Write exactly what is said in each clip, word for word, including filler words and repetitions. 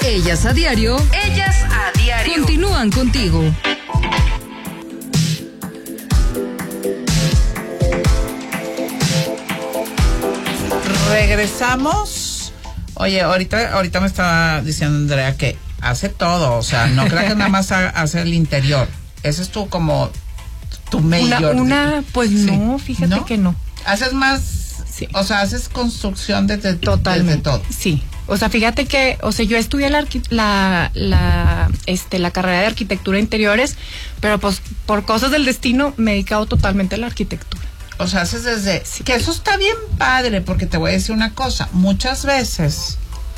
Ellas a diario. Ellas a diario. Continúan contigo. Regresamos. Oye, ahorita, ahorita me estaba diciendo Andrea que hace todo, o sea, no creo que nada más hace el interior. Ese es tu como tu mayor. Una, una pues sí. no, fíjate ¿No? que no. Haces más, sí. O sea, haces construcción desde, Totalmente. desde todo. Sí. O sea, fíjate que, o sea, yo estudié la, la, la, este, la carrera de arquitectura de interiores, pero pues por cosas del destino me he dedicado totalmente a la arquitectura. O sea, haces desde... Sí. Que eso está bien padre, porque te voy a decir una cosa. Muchas veces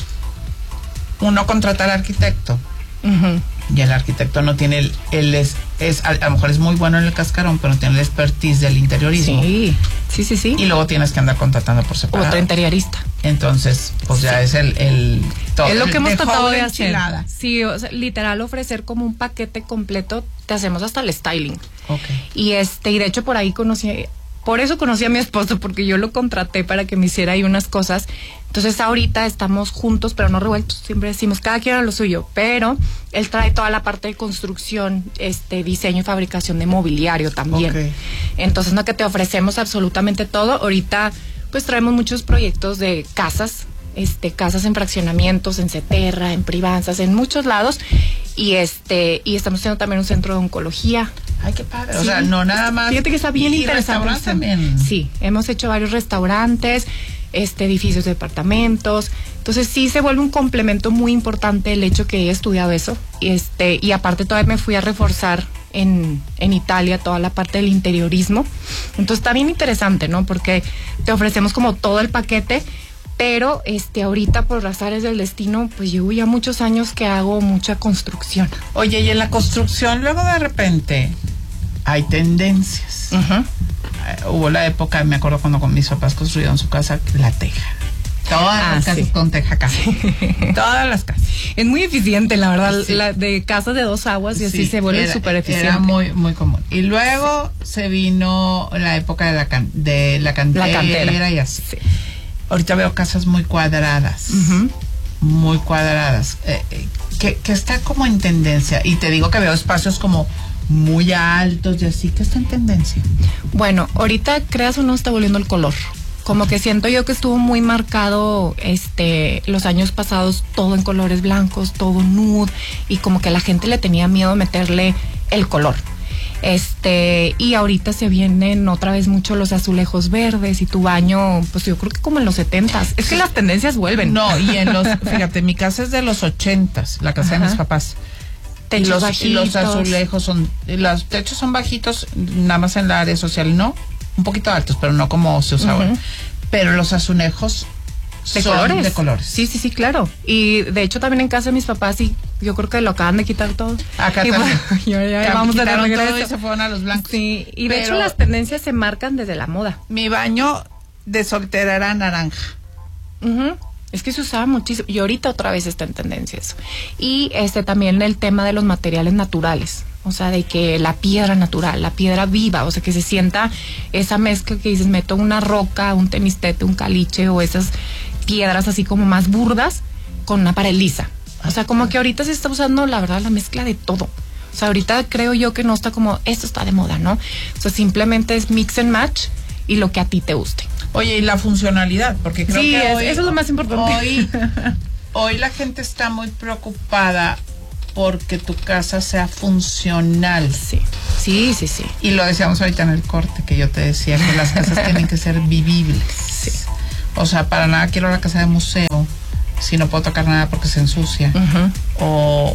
uno contrata al arquitecto uh-huh. y el arquitecto no tiene el... el es, es, a, a lo mejor es muy bueno en el cascarón, pero no tiene el expertise del interiorismo. Sí, sí, sí, sí. Y luego tienes que andar contratando por separado. Otro interiorista. Entonces, pues sí. ya es el... el todo, es lo que hemos tratado de hacer. Enchilada. Sí, o sea, literal ofrecer como un paquete completo. Te hacemos hasta el styling. Okay. Y este, y de hecho por ahí conocí... Por eso conocí a mi esposo, porque yo lo contraté para que me hiciera ahí unas cosas. Entonces ahorita estamos juntos, pero no revueltos. Siempre decimos, cada quien a lo suyo. Pero él trae toda la parte de construcción, este diseño y fabricación de mobiliario también. Okay. Entonces, no que te ofrecemos absolutamente todo. Ahorita, pues traemos muchos proyectos de casas, este casas en fraccionamientos, en Ceterra, en Privanzas, en muchos lados. Y este y estamos teniendo también un centro de oncología. Ay, qué padre. Sí. O sea, no nada más. Fíjate que está bien y interesante. ¿Restaurantes también? Sí, hemos hecho varios restaurantes, este edificios de departamentos. Entonces sí se vuelve un complemento muy importante el hecho que he estudiado eso. Y este y aparte todavía me fui a reforzar en, en Italia toda la parte del interiorismo. Entonces está bien interesante, ¿no? Porque te ofrecemos como todo el paquete. Pero este ahorita por azares del destino, pues llevo ya muchos años que hago mucha construcción. Oye, y en la construcción luego de repente hay tendencias. Uh-huh. Uh, hubo la época, me acuerdo cuando con mis papás construyeron su casa, la teja. Todas ah, las casas sí. con teja acá. Todas las casas. Es muy eficiente, la verdad, sí. la de casas de dos aguas y sí, así se vuelve súper eficiente. Era muy, muy común. Y luego sí. se vino la época de la, can, de la cantera, la cantera y así. Sí. Ahorita veo casas muy cuadradas, uh-huh. muy cuadradas, eh, eh, que, que está como en tendencia. Y te digo que veo espacios como muy altos y así, que está en tendencia. Bueno, ahorita creas o no está volviendo el color. Como que siento yo que estuvo muy marcado este los años pasados, todo en colores blancos, todo nude, y como que la gente le tenía miedo a meterle el color. Este, y ahorita se vienen otra vez mucho los azulejos verdes y tu baño, pues yo creo que como en los setentas. Es que las tendencias vuelven. No, y en los, fíjate, mi casa es de los ochentas, la casa Ajá. de mis papás. Techos y los, bajitos. Y los azulejos son, los techos son bajitos, nada más en la área social, no, un poquito altos, pero no como se usa ahora. Uh-huh. Pero los azulejos de son colores. de colores. Sí, sí, sí, claro. Y de hecho también en casa de mis papás, sí, yo creo que lo acaban de quitar todo. Acá y también. Bueno, ya, ya, ya vamos a todo regreso. Y se fueron a los blancos. Sí, y Pero de hecho las tendencias se marcan desde la moda. Mi baño de soltera era naranja. Uh-huh. Es que se usaba muchísimo y ahorita otra vez está en tendencia eso. Y este también el tema de los materiales naturales. O sea, de que la piedra natural, la piedra viva, o sea, que se sienta esa mezcla que dices, meto una roca, un tenistete, un caliche o esas piedras así como más burdas con una pared lisa. O sea, como que ahorita se está usando, la verdad, la mezcla de todo. O sea, ahorita creo yo que no está como, esto está de moda, ¿no? O sea, simplemente es mix and match y lo que a ti te guste. Oye, y la funcionalidad, porque creo sí, que es, hoy, eso es lo más importante. Hoy, hoy la gente está muy preocupada porque tu casa sea funcional. Sí, sí, sí, sí. Y lo decíamos ahorita en el corte, que yo te decía que las casas tienen que ser vivibles. Sí. O sea, para nada quiero la casa de museo si no puedo tocar nada porque se ensucia. Uh-huh. O,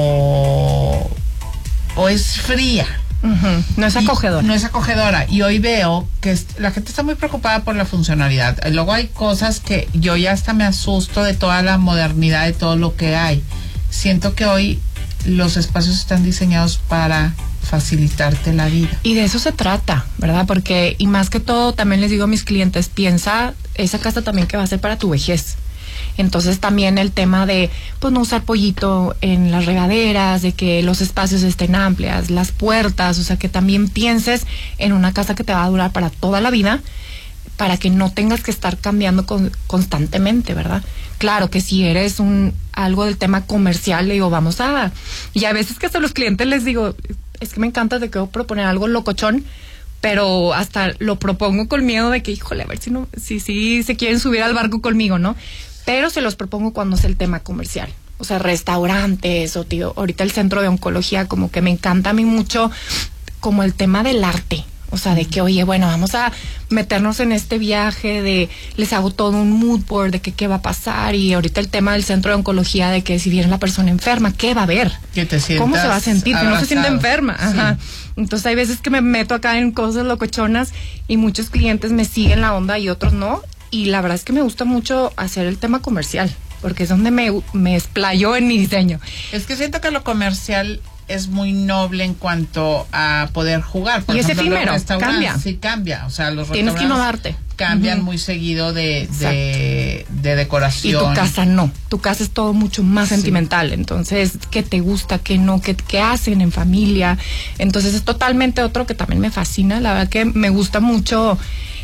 o, o es fría. Uh-huh. No es acogedora. Y no es acogedora. Y hoy veo que es, la gente está muy preocupada por la funcionalidad. Luego hay cosas que yo ya hasta me asusto de toda la modernidad, de todo lo que hay. Siento que hoy los espacios están diseñados para facilitarte la vida. Y de eso se trata, ¿verdad? Porque, y más que todo, también les digo a mis clientes, piensa esa casa también que va a ser para tu vejez. Entonces también el tema de pues no usar pollito en las regaderas, de que los espacios estén amplias, las puertas, o sea que también pienses en una casa que te va a durar para toda la vida, para que no tengas que estar cambiando con, constantemente, ¿verdad? Claro que si eres un algo del tema comercial, le digo, vamos a... Y a veces que hasta los clientes les digo, es que me encanta, te quiero proponer algo locochón, pero hasta lo propongo con miedo de que, híjole, a ver si no, si, si se quieren subir al barco conmigo, ¿no? Pero se los propongo cuando es el tema comercial. O sea, restaurantes, o tío, ahorita el centro de oncología, como que me encanta a mí mucho como el tema del arte. O sea, de que, oye, bueno, vamos a meternos en este viaje de, les hago todo un mood board de que qué va a pasar, y ahorita el tema del centro de oncología de que si viene la persona enferma, ¿qué va a haber? Que te sientas ¿Cómo se va a sentir? abrazado. Que no se sienta enferma. Ajá. Sí. Entonces hay veces que me meto acá en cosas locochonas y muchos clientes me siguen la onda y otros no. Y la verdad es que me gusta mucho hacer el tema comercial, porque es donde me, me explayo en mi diseño. Es que siento que lo comercial es muy noble en cuanto a poder jugar. Por y ejemplo, es efímero, los cambia. Sí, cambia. O sea, los Tienes que innovarte. Cambian Uh-huh. muy seguido de, de, de decoración. Y tu casa no. Tu casa es todo mucho más Sí. sentimental. Entonces, ¿qué te gusta? ¿Qué no? ¿Qué, qué hacen en familia? Entonces, es totalmente otro que también me fascina. La verdad que me gusta mucho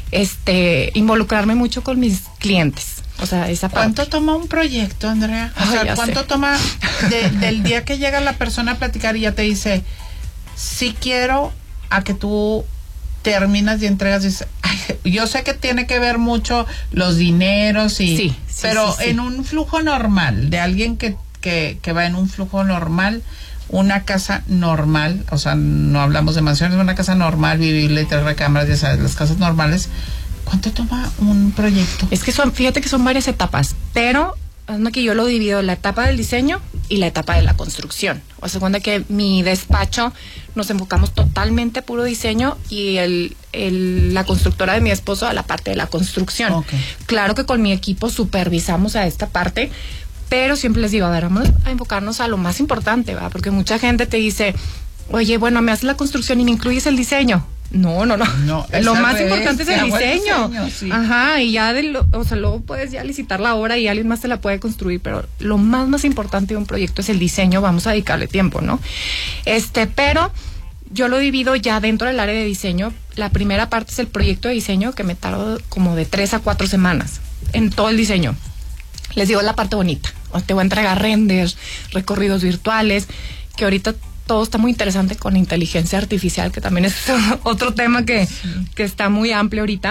este involucrarme mucho con mis clientes. O sea, esa parte. ¿Cuánto toma un proyecto, Andrea? O Ay, sea, ya ¿cuánto sé. toma de, del día que llega la persona a platicar y ya te dice, sí quiero, a que tú terminas y entregas? Y dices, ay, yo sé que tiene que ver mucho los dineros y Sí, sí, pero sí, sí. en un flujo normal, de alguien que, que, que va en un flujo normal, una casa normal, o sea, no hablamos de mansiones, una casa normal, vivible, tres recámaras, ya sabes, las casas normales, ¿cuánto toma un proyecto? Es que son, fíjate que son varias etapas, pero anda que yo lo divido la etapa del diseño y la etapa de la construcción. O sea, cuando que mi despacho nos enfocamos totalmente a puro diseño y el, el, la constructora de mi esposo a la parte de la construcción. Okay. Claro que con mi equipo supervisamos a esta parte, pero siempre les digo, a ver, vamos a enfocarnos a lo más importante, ¿va? Porque mucha gente te dice, oye, bueno, me haces la construcción y me incluyes el diseño. No, no, no. No, es lo al más revés, importante es que el hago el diseño. diseño, sí. Ajá, y ya de lo, o sea, luego puedes ya licitar la obra y alguien más te la puede construir, pero lo más más importante de un proyecto es el diseño, vamos a dedicarle tiempo, ¿no? Este, pero yo lo divido ya dentro del área de diseño. La primera parte es el proyecto de diseño, que me tardo como de tres a cuatro semanas en todo el diseño. Les digo, es la parte bonita. O te voy a entregar renders, recorridos virtuales, que ahorita todo está muy interesante con inteligencia artificial, que también es otro tema que, sí. que está muy amplio ahorita.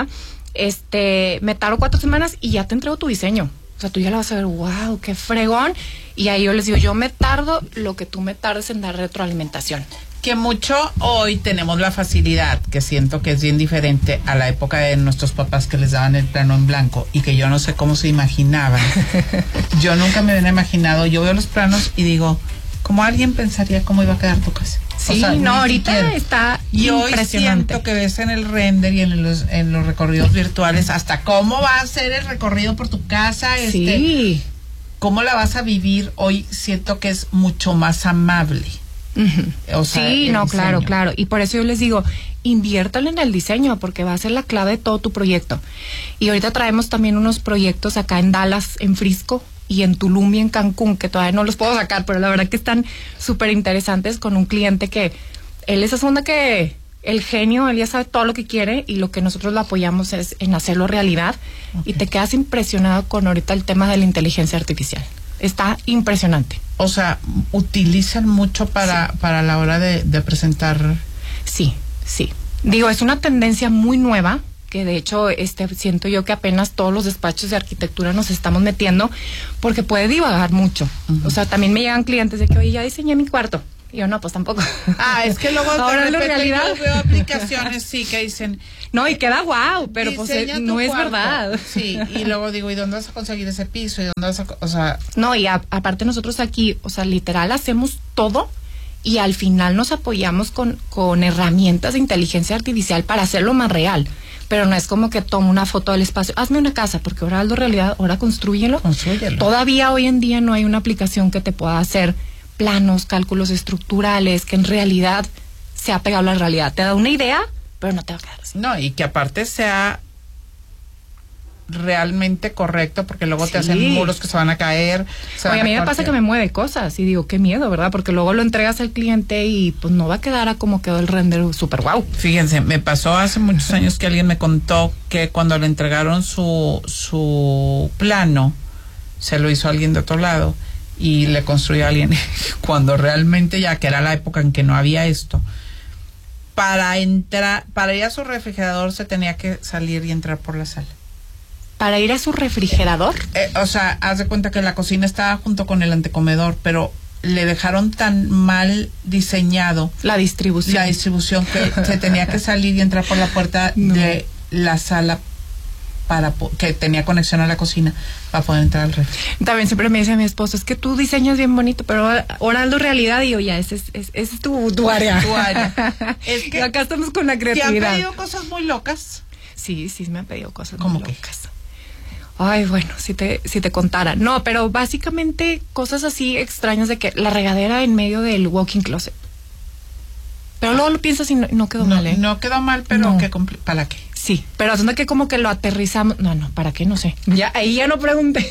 Este, me tardo cuatro semanas y ya te entrego tu diseño. O sea, tú ya la vas a ver, wow, qué fregón. Y ahí yo les digo, yo me tardo lo que tú me tardes en dar retroalimentación. Que mucho hoy tenemos la facilidad, que siento que es bien diferente a la época de nuestros papás, que les daban el plano en blanco y que yo no sé cómo se imaginaban. Yo nunca me había imaginado, yo veo los planos y digo, ¿cómo alguien pensaría cómo iba a quedar tu casa? Sí, o sea, no, ahorita siquiera. Está y hoy impresionante. Siento que ves en el render y en los, en los recorridos virtuales hasta cómo va a ser el recorrido por tu casa, sí. este, cómo la vas a vivir. Hoy siento que es mucho más amable. Uh-huh. O sea, sí, no, diseño. claro, claro. Y por eso yo les digo, inviértale en el diseño, porque va a ser la clave de todo tu proyecto. Y ahorita traemos también unos proyectos acá en Dallas, en Frisco, y en Tulum y en Cancún, que todavía no los puedo sacar, pero la verdad que están súper interesantes, con un cliente que él es onda que el genio, él ya sabe todo lo que quiere, y lo que nosotros lo apoyamos es en hacerlo realidad. Okay. Y te quedas impresionado con ahorita el tema de la inteligencia artificial. Está impresionante. O sea, utilizan mucho para, sí. para la hora de, de presentar. Sí, sí. Digo, es una tendencia muy nueva, que de hecho este siento yo que apenas todos los despachos de arquitectura nos estamos metiendo, porque puede divagar mucho. Uh-huh. O sea, también me llegan clientes de que, oye, ya diseñé mi cuarto. Y yo, no, pues tampoco. Ah, es que luego ahora de repente realidad yo veo aplicaciones, sí, que dicen, no, y queda guau, pero pues no es cuarto. verdad. Sí, y luego digo, ¿y dónde vas a conseguir ese piso? ¿Y dónde vas a, o sea, no, y a, aparte nosotros aquí, o sea, literal hacemos todo, y al final nos apoyamos con, con herramientas de inteligencia artificial para hacerlo más real. Pero no es como que tomo una foto del espacio, hazme una casa, porque ahora algo realidad, ahora construyelo. Construyelo. Todavía hoy en día no hay una aplicación que te pueda hacer planos, cálculos estructurales, que en realidad sea pegado a la realidad. Te da una idea, pero no te va a quedar así. No, y que aparte sea realmente correcto, porque luego sí. te hacen muros que se van a caer. Oye, a mí me pasa que me mueve cosas y digo, qué miedo, ¿verdad? Porque luego lo entregas al cliente y pues no va a quedar a como quedó el render súper guau. Fíjense, me pasó hace muchos años que alguien me contó que cuando le entregaron su, su plano, se lo hizo alguien de otro lado, y le construyó a alguien cuando realmente ya que era la época en que no había esto. Para entrar, para ir a su refrigerador se tenía que salir y entrar por la sala. ¿Para ir a su refrigerador? Eh, o sea, haz de cuenta que la cocina estaba junto con el antecomedor, pero le dejaron tan mal diseñado la distribución, la distribución que se tenía que salir y entrar por la puerta no. de la sala para que tenía conexión a la cocina para poder entrar al refri. También siempre me dice mi esposo, es que tú diseñas bien bonito, pero ahora hazlo realidad, y yo, ya, ese es, es, ese es tu, tu área. Tu área. Es que acá estamos con la creatividad. ¿Te han pedido cosas muy locas? Sí, sí, me han pedido cosas ¿Cómo muy qué? locas. Ay, bueno, si te, si te contara. No, pero básicamente cosas así extrañas de que la regadera en medio del walk-in closet. Pero luego lo piensas y no, no quedó no, mal, ¿eh? No quedó mal, pero no. ¿qué compl- ¿para qué? Sí, pero haciendo que como que lo aterrizamos. No, no, ¿para qué? No sé. Ya, ahí ya no pregunté.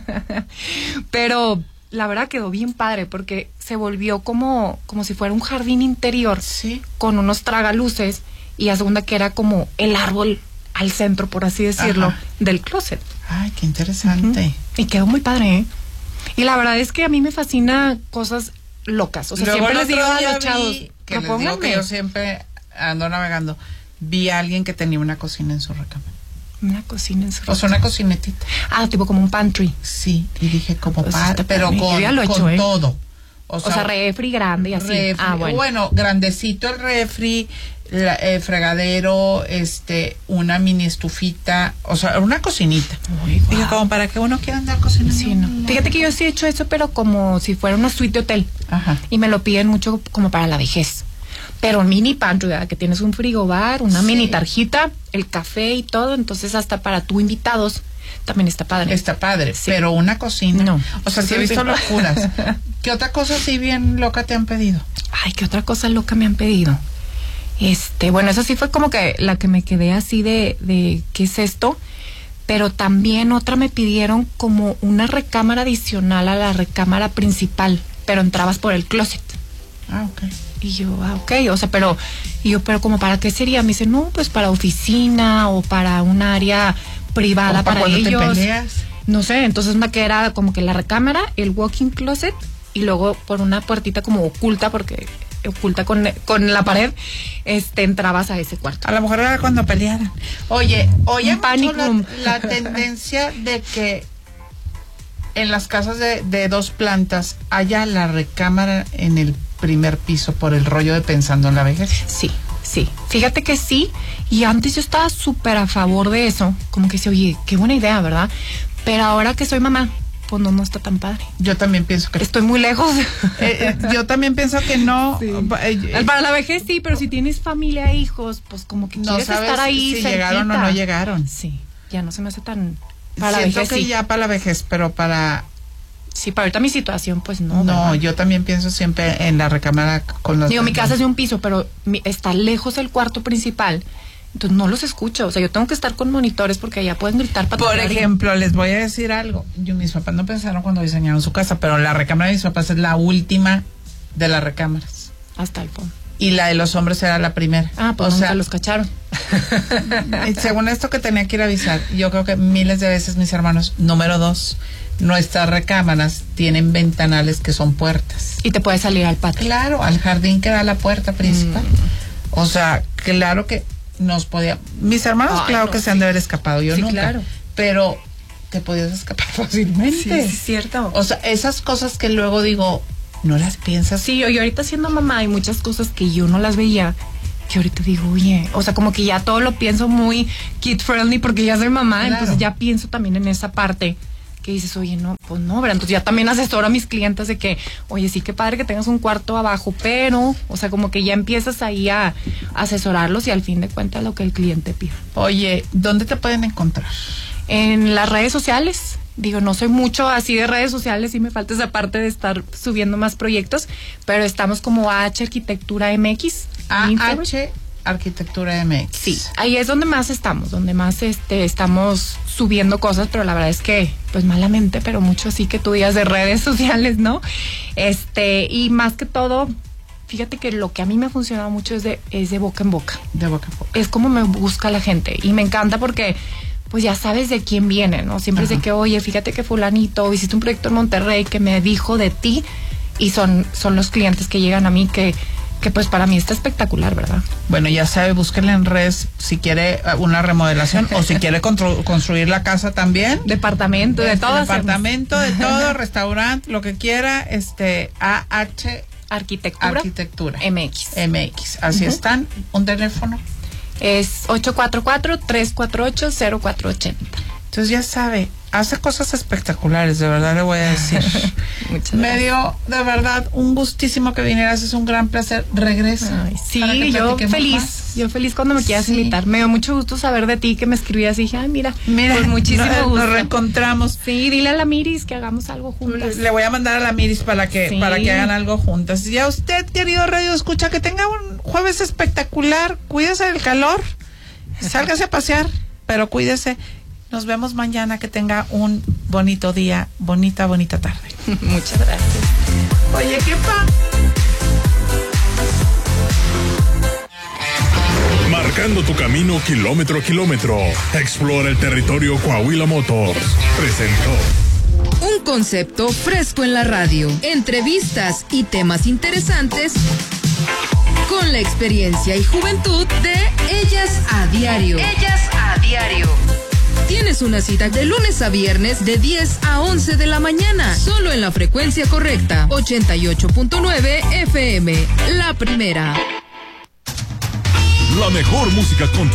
Pero la verdad quedó bien padre porque se volvió como, como si fuera un jardín interior. Sí. Con unos tragaluces, y a segunda que era como el árbol al centro, por así decirlo, Ajá. del closet. Ay, qué interesante. Uh-huh. Y quedó muy padre, ¿eh? Y la verdad es que a mí me fascina cosas locas. O sea, Luego siempre les digo a los vi chavos, que les digo propónganme. que yo siempre ando navegando. Vi a alguien que tenía una cocina en su recámara. Una cocina en su O sea, una cocinetita. Ah, tipo como un pantry. Sí, y dije como Pues padre, está pero padre. con, Yo ya lo he con hecho, ¿eh? todo. O sea, O sea, refri grande y así. refri- Ah, bueno. bueno, grandecito el refri, la, eh, fregadero, este, una mini estufita, o sea, una cocinita. Uy, Dije, guau. como para que uno quiera andar cocinando. Sí, no. Fíjate que yo sí he hecho eso, pero como si fuera una suite de hotel. Ajá. Y me lo piden mucho como para la vejez. Pero mini pantry, ¿verdad? Que tienes un frigobar, una Sí. mini tarjita, el café y todo. Entonces, hasta para tu invitados también está padre. Está padre, Sí. pero una cocina. No. O sea, sí he Sí, visto sí. locuras. ¿Qué otra cosa así bien loca te han pedido? Ay, ¿qué otra cosa loca me han pedido? Este, bueno, esa sí fue como que la que me quedé así de, de ¿qué es esto? Pero también otra me pidieron como una recámara adicional a la recámara principal, pero entrabas por el closet. Ah, ok. Y yo, ah, ok, o sea, pero, y yo, pero como para qué sería, me dice, no, pues para oficina o para un área privada O para para cuando ellos. te peleas. No sé, entonces una que era como que la recámara, el walk-in closet, y luego por una puertita como oculta, porque oculta con, con la pared, este, entrabas a ese cuarto. A lo mejor era cuando pelearan. Oye, oye, Un panic la, room. la tendencia de que en las casas de, de dos plantas haya la recámara en el primer piso por el rollo de pensando en la vejez. Sí, sí. Fíjate que sí, y antes yo estaba súper a favor de eso, como que sí, oye, qué buena idea, ¿verdad? Pero ahora que soy mamá, pues no, no está tan padre. Yo también pienso que... Estoy muy lejos. Eh, eh, yo también pienso que no. Sí. Eh, eh, Para la vejez sí, pero si tienes familia e hijos, pues como que no quieres sabes estar ahí si cerquita. llegaron o no llegaron. Sí, ya no se me hace tan... Para Siento la vejez que sí. ya para la vejez, pero para... Sí, para ahorita mi situación, pues no. No, ¿verdad? yo también pienso siempre en la recámara con los... Digo, mi casa es de un piso, pero mi- está lejos el cuarto principal. Entonces no los escucho. O sea, yo tengo que estar con monitores porque allá pueden gritar para Por ejemplo, les voy a decir algo. Yo, mis papás no pensaron cuando diseñaron su casa, pero la recámara de mis papás es la última de las recámaras. Hasta el fondo. Y la de los hombres era la primera. Ah, pues o nunca sea, los cacharon. y según esto que tenía que ir a avisar, yo creo que miles de veces mis hermanos, número dos, nuestras recámaras tienen ventanales que son puertas. Y te puedes salir al patio. Claro, al jardín que da la puerta principal. Mm. O sea, claro que nos podía... Mis hermanos, Ay, claro no, que se sí. han de haber escapado, yo Sí, nunca. claro. Pero te podías escapar fácilmente. es cierto. O sea, esas cosas que luego digo, no las piensas. Sí, yo, yo ahorita siendo mamá hay muchas cosas que yo no las veía, que ahorita digo, oye, o sea, como que ya todo lo pienso muy kid friendly porque ya soy mamá, Claro. entonces ya pienso también en esa parte que dices, oye, no, pues no, ¿verdad? Entonces ya también asesoro a mis clientes de que, oye, sí, qué padre que tengas un cuarto abajo, pero, o sea, como que ya empiezas ahí a asesorarlos y al fin de cuentas lo que el cliente pide. Oye, ¿dónde te pueden encontrar? En las redes sociales, digo, no soy mucho así de redes sociales, sí me falta esa parte de estar subiendo más proyectos, pero estamos como A H Arquitectura M X. en Instagram. A H Arquitectura M X. Sí, ahí es donde más estamos, donde más este estamos subiendo cosas, pero la verdad es que, pues malamente, pero mucho así que tú digas de redes sociales, ¿no? Este, y más que todo, fíjate que lo que a mí me ha funcionado mucho es de, es de boca en boca. De boca a boca. Es como me busca la gente y me encanta porque pues ya sabes de quién viene, ¿no? Siempre Ajá. es de que, oye, fíjate que fulanito, hiciste un proyecto en Monterrey que me dijo de ti, y son, son los clientes que llegan a mí que, que pues para mí está espectacular, ¿verdad? Bueno, ya sabe, búsquenla en redes si quiere una remodelación o si quiere constru- construir la casa también. Departamento, de, de todo. Departamento, de todo, restaurante, lo que quiera, este, A H Arquitectura. Arquitectura. M X. M X, así uh-huh. están. ¿Un teléfono? Es ocho cuatro cuatro, tres cuatro ocho, cero cuatro ocho cero. Entonces ya sabe, hace cosas espectaculares, de verdad le voy a decir. Muchas Me dio, de verdad, un gustísimo que vinieras, es un gran placer. Regresa. Ay, sí, yo feliz, más. yo feliz cuando me quieras sí. invitar. Me dio mucho gusto saber de ti, que me escribías y dije, ay, mira, mira pues muchísimo no, gusto. Nos reencontramos. Sí, dile a la Miris que hagamos algo juntas. Le voy a mandar a la Miris para que, sí. para que hagan algo juntas. Y a usted, querido Radio Escucha, que tenga un jueves espectacular, cuídese del calor, sálgase a pasear, pero cuídese. Nos vemos mañana, que tenga un bonito día, bonita, bonita tarde. Muchas gracias. Oye, ¿qué pa? Marcando tu camino kilómetro a kilómetro. Explora el territorio Coahuila Motors. Presentó un concepto fresco en la radio. Entrevistas y temas interesantes con la experiencia y juventud de Ellas a Diario. Ellas a Diario. Tienes una cita de lunes a viernes de diez a once de la mañana, solo en la frecuencia correcta, ochenta y ocho punto nueve F M, la primera. La mejor música con